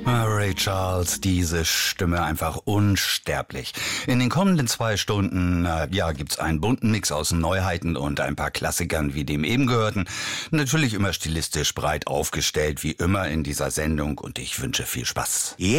Ray Charles, diese Stimme einfach unsterblich. In den kommenden 2 Stunden, gibt's einen bunten Mix aus Neuheiten und ein paar Klassikern wie dem eben gehörten. Natürlich immer stilistisch breit aufgestellt, wie immer in dieser Sendung, und ich wünsche viel Spaß.